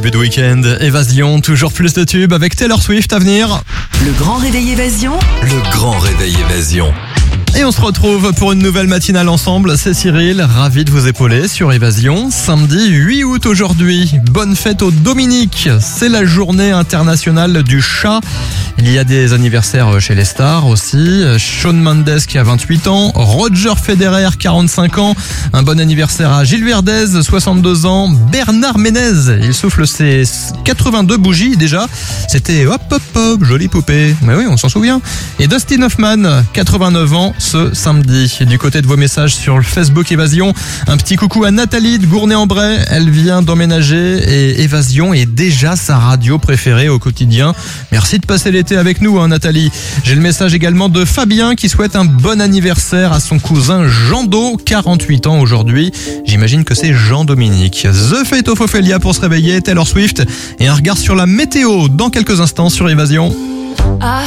début de week-end. Évasion, toujours plus de tubes avec Taylor Swift à venir. Le grand réveil Évasion. Le grand réveil Évasion. Et on se retrouve pour une nouvelle matinale ensemble. C'est Cyril, ravi de vous épauler sur Évasion. Samedi 8 août aujourd'hui. Bonne fête aux Dominiques. C'est la journée internationale du chat. Il y a des anniversaires chez les stars aussi. Shawn Mendes qui a 28 ans. Roger Federer, 45 ans. Un bon anniversaire à Gilles Verdez, 62 ans. Bernard Ménez, il souffle ses 82 bougies déjà. C'était hop hop hop, jolie poupée. Mais oui, on s'en souvient. Et Dustin Hoffman, 89 ans ce samedi. Du côté de vos messages sur le Facebook Évasion, un petit coucou à Nathalie de Gournay-en-Bray. Elle vient d'emménager et Évasion est déjà sa radio préférée au quotidien. Merci de passer l'été avec nous, Nathalie. J'ai le message également de Fabien qui souhaite un bon anniversaire à son cousin Jean-Do, 48 ans aujourd'hui. J'imagine que c'est Jean-Dominique. The Fate of Ophelia pour se réveiller, Taylor Swift et un regard sur la météo dans quelques instants sur Évasion.